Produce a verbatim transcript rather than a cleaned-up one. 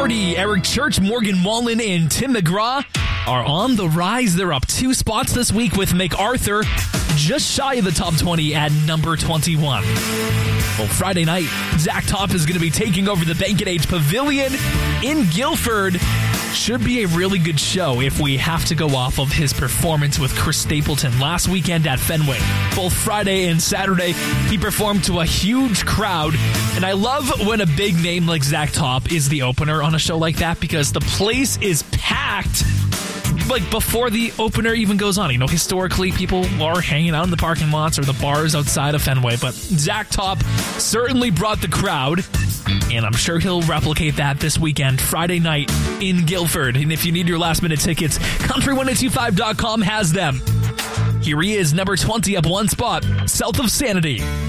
forty. Eric Church, Morgan Wallen, and Tim McGraw are on the rise. They're up two spots this week with MacArthur just shy of the top twenty at number twenty-one. Well, Friday night, Zach Top is going to be taking over the Bank and Age Pavilion in Guilford. Should be a really good show if we have to go off of his performance with Chris Stapleton last weekend at Fenway. Both Friday and Saturday, he performed to a huge crowd. And I love when a big name like Zach Top is the opener on a show like that because the place is packed. Like, before the opener even goes on. You know, historically, people are hanging out in the parking lots or the bars outside of Fenway, but Zach Top certainly brought the crowd, and I'm sure he'll replicate that this weekend, Friday night in Guilford. And if you need your last-minute tickets, country ten twenty-five dot com has them. Here he is, number twenty, up one spot, south of Sanity.